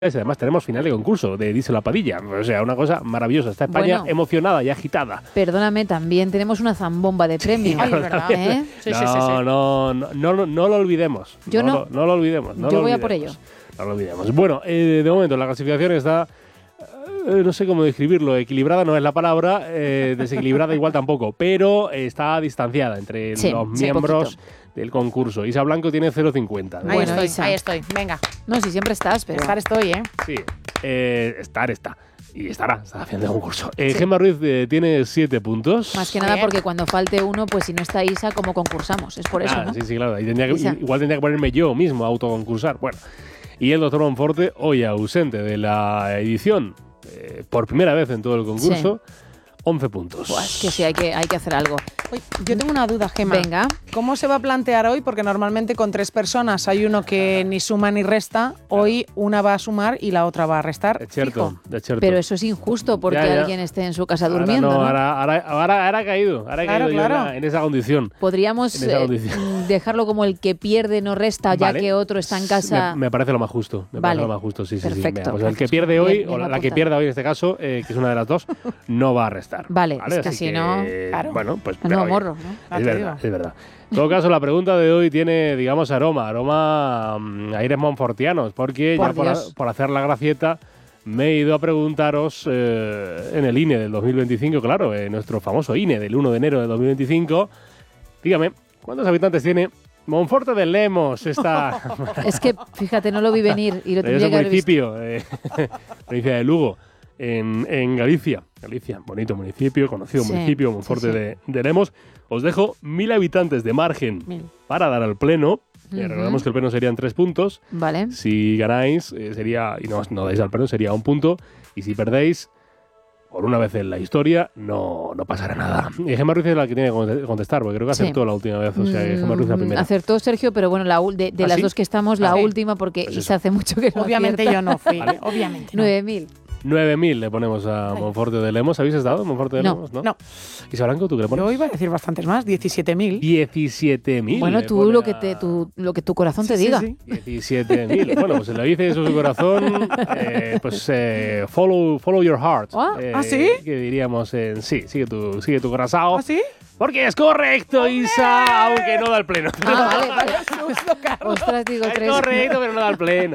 Además tenemos final de concurso de Díselo a Padilla, o sea, una cosa maravillosa. Está España emocionada y agitada. Perdóname, también tenemos una zambomba de premio. Ay, ¿verdad? Sí. No lo olvidemos. No lo olvidemos. Yo voy a por ello. No lo olvidemos. Bueno, de momento la clasificación está, no sé cómo describirlo, equilibrada no es la palabra, desequilibrada igual tampoco, pero está distanciada entre los miembros del concurso. Isa Blanco tiene 0,50. Ahí estoy, venga. No, si siempre estás, pero... Estar estoy, ¿eh? Sí, está. Y estará al final del concurso. Gemma Ruiz tiene 7 puntos. Más que nada porque cuando falte uno, pues si no está Isa, ¿cómo concursamos? Es por eso, ¿no? Sí, claro. Igual tendría que ponerme yo mismo a autoconcursar. Bueno, y el doctor Monforte, hoy ausente de la edición, por primera vez en todo el concurso, 11 puntos. Pues que sí, hay que hacer algo. Oye, yo tengo una duda, Gemma. Venga. ¿Cómo se va a plantear hoy? Porque normalmente con 3 personas hay uno que ni suma ni resta. Hoy una va a sumar y la otra va a restar. Es cierto. Pero eso es injusto porque alguien esté en su casa durmiendo, ¿no? Ahora ha caído. Yo en esa condición. Podríamos dejarlo como el que pierde no resta, ya que otro está en casa. Me parece lo más justo. Sí. Perfecto. Venga, pues el que pierde hoy, o la que pierda hoy en este caso, que es una de las dos, no va a restar. Vale, es que si no... Claro. Bueno, pues... No, morro, ¿no? Es verdad. En todo caso, la pregunta de hoy tiene, digamos, aroma aires monfortianos, porque por hacer la gracieta me he ido a preguntaros en el INE del 2025, claro, nuestro famoso INE del 1 de enero de 2025, dígame, ¿cuántos habitantes tiene Monforte de Lemos? Es que, fíjate, no lo vi venir y lo tendría que haber visto. Provincia de Lugo. En Galicia, bonito municipio, conocido municipio, Monforte de Lemos. Os dejo 1.000 habitantes de margen para dar al pleno. Recordamos que el pleno serían 3 puntos. Vale. Si ganáis, sería, y no dais al pleno, sería 1 punto. Y si perdéis, por una vez en la historia, no pasará nada. Y Gemma Ruiz es la que tiene que contestar, porque creo que acertó la última vez. O sea, que Gemma Ruiz la primera. Acertó Sergio, pero bueno, de las dos que estamos, la última, porque pues se hace mucho que no Obviamente acierta. yo no fui. ¿Vale? Obviamente. 9.000. 9.000 le ponemos a Monforte de Lemos. ¿Habéis estado en Monforte de Lemos? No. Isa Blanco, ¿tú qué le pones? Yo iba a decir bastantes más, 17.000. 17.000. Bueno, tú lo que tu corazón te diga. Sí. 17.000. Bueno, pues le dice eso su corazón, follow your heart. ¿Sí? Que diríamos sigue tu corazón. ¿Ah, sí? Porque es correcto, Isa, aunque no da el pleno. Vale. Ostras, digo, es 3. correcto, pero no da el pleno.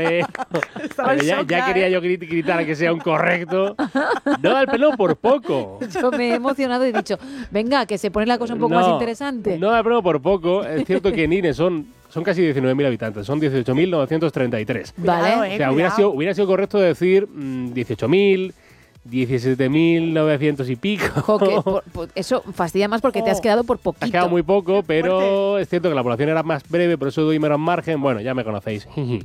Ya quería yo gritar que sea un correcto. No da el pleno por poco. Yo me he emocionado y he dicho, venga, que se pone la cosa un poco más interesante. No da el pleno por poco. Es cierto que en INE son casi 19.000 habitantes, son 18.933. Vale. O sea, hubiera sido correcto decir 18.000, 17.900 y pico. Eso fastidia más porque te has quedado por poquito. Te has quedado muy poco, pero es cierto que la población era más breve, por eso doy menos margen. Bueno, ya me conocéis.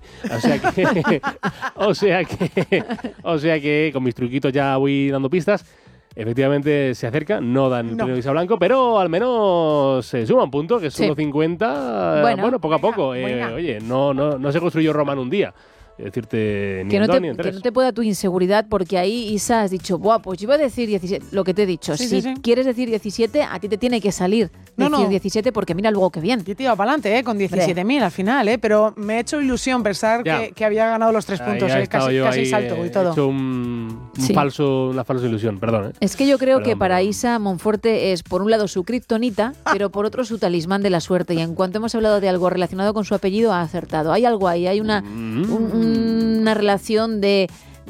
o sea que con mis truquitos ya voy dando pistas. Efectivamente se acerca, no dan el premio Isa Blanco, pero al menos se suma un punto, que es 1,50. Bueno, poco a poco. Oye, no se construyó Roma en un día. Decirte ni en 2 ni en 3. Que no te pueda tu inseguridad, porque ahí, Isa, has dicho, pues yo iba a decir 17, lo que te he dicho. Si quieres decir 17, a ti te tiene que salir decir 17, porque mira luego qué bien. Yo te iba para adelante, con 17.000 al final, pero me ha hecho ilusión pensar que había ganado los 3 puntos, casi salto y todo. He hecho una falsa ilusión, perdón. Es que yo creo que para Isa Monforte es, por un lado, su kriptonita, pero por otro, su talismán de la suerte. Y en cuanto hemos hablado de algo relacionado con su apellido, ha acertado. Hay algo ahí, hay una relación de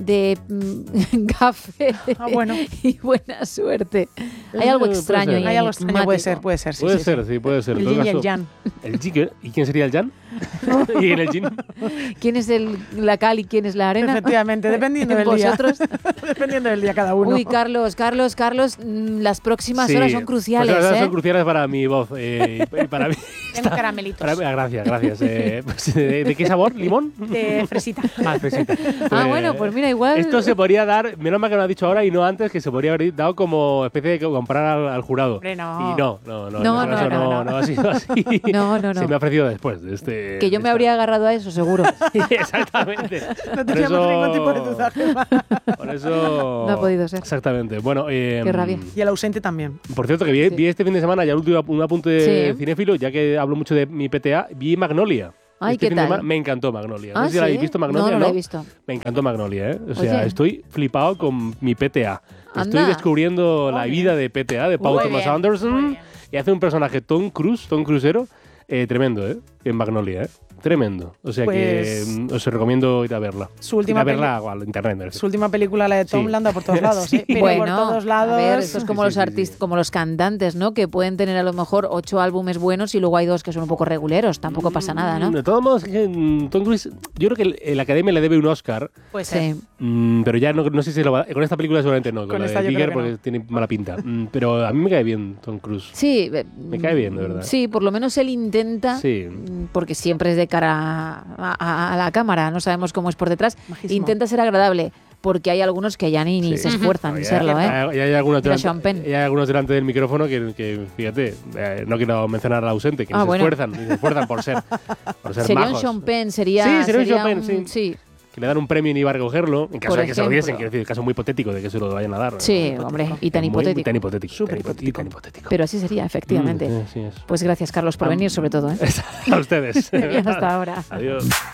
gafe y buena suerte. Hay algo extraño. Hay algo extraño, puede ser. Puede ser. El yin y el yang. ¿Y quién sería el yang? ¿Y en el yin? ¿Quién es la cal y quién es la arena? Efectivamente, dependiendo del día. Dependiendo del día cada uno. Uy, Carlos, las próximas horas son cruciales. Las horas son cruciales para mi voz. Para mí. Tengo caramelitos. Gracias. ¿De qué sabor? ¿Limón? De fresita. Fresita. Bueno, pues mira, igual... Esto se podría dar, menos mal que lo has dicho ahora y no antes, que se podría haber dado como especie de comparar al jurado. No. Y no ha sido así. No. Se me ha ofrecido después de este... Que yo me habría agarrado a eso, seguro. Exactamente. No teníamos ningún tipo de duda. Por eso... No ha podido ser. Exactamente. Bueno, qué rabia. Y el ausente también. Por cierto, que vi este fin de semana, ya el último un apunte cinéfilo, ya que hablo mucho de mi PTA, vi Magnolia. Ay, ¿qué tal? Me encantó Magnolia. No sé si la habéis visto, Magnolia. No la he visto. Me encantó Magnolia, ¿eh? O sea, estoy flipado con mi PTA. Estoy descubriendo la vida de PTA, de Paul Thomas Anderson. Y hace un personaje Tom Cruisero, tremendo, ¿eh? En Magnolia, ¿eh? Tremendo. O sea que os recomiendo ir a verla. Su última al internet. Su última película, la de Tom, la anda por todos lados. Sí. Pero bueno, por todos lados. A ver, esto es como los artistas, como los cantantes, ¿no? Que pueden tener a lo mejor 8 álbumes buenos y luego hay 2 que son un poco reguleros. Tampoco pasa nada, ¿no? De todos modos, Tom Cruise, yo creo que la Academia le debe un Oscar. Pues sí. Pero ya no sé si lo va, con esta película seguramente no. Con la de Bigger porque tiene mala pinta. Pero a mí me cae bien Tom Cruise. Sí. Me cae bien, de verdad. Sí, por lo menos él intenta, porque siempre es de cara a la cámara, no sabemos cómo es por detrás. Majísimo. Intenta ser agradable, porque hay algunos que ya ni se esfuerzan en serlo, ¿eh? Hay algunos delante del micrófono que fíjate, no quiero mencionar al ausente, que se esfuerzan por ser sería majos. Un Sean Penn, sería un Sean Penn, sí. Que le dan un premio y ni va a recogerlo, en caso de que se lo diesen, quiero decir, el caso muy hipotético de que se lo vayan a dar. Sí, hombre, y tan hipotético. Tan hipotético. Súper hipotético. Pero así sería, efectivamente. Sí, es. Pues gracias, Carlos, por venir, sobre todo, ¿eh? A ustedes. Y hasta ahora. Adiós.